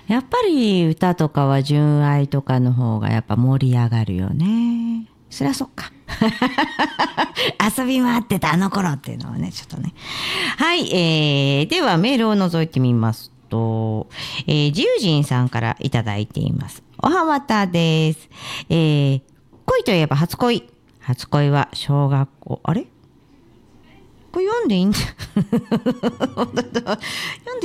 やっぱり歌とかは純愛とかの方がやっぱ盛り上がるよね。そりゃそっか。遊び回ってたあの頃っていうのはね、ちょっとね。はい、ではメールを覗いてみますと、自由人さんからいただいています。おはまたです。恋といえば初恋。初恋は小学校、あれこれ読んでいいんだ読んで